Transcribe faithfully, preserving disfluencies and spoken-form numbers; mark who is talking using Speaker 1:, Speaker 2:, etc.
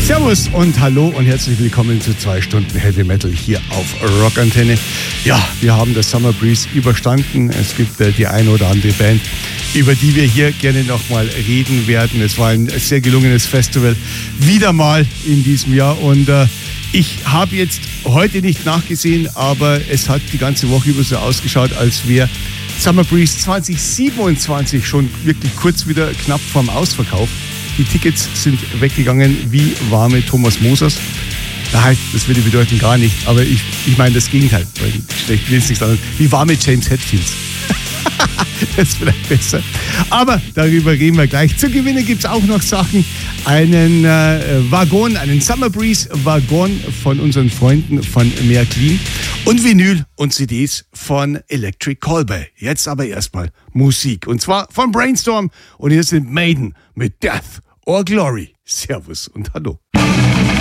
Speaker 1: Servus und hallo und herzlich willkommen zu zwei Stunden Heavy Metal hier auf Rockantenne. Ja, wir haben das Summer Breeze überstanden. Es gibt äh, die eine oder andere Band, über die wir hier gerne nochmal reden werden. Es war ein sehr gelungenes Festival, wieder mal in diesem Jahr. Und äh, ich habe jetzt heute nicht nachgesehen, aber es hat die ganze Woche über so ausgeschaut, als wäre Summer Breeze zwanzig siebenundzwanzig schon wirklich kurz wieder knapp vorm Ausverkauf. Die Tickets sind weggegangen wie warme Thomas Mosers. Nein, das würde bedeuten gar nicht, aber ich, ich meine das Gegenteil. Schlecht will es nicht sagen. Wie warme James Hetfields. Das ist vielleicht besser. Aber darüber reden wir gleich. Zu gewinnen gibt es auch noch Sachen. Einen äh, Waggon, einen Summer Breeze Waggon von unseren Freunden von Märklin und Vinyl und C Ds von Electric Callboy. Jetzt aber erstmal Musik. Und zwar von Brainstorm. Und hier sind Maiden mit Death or Glory. Servus und hallo.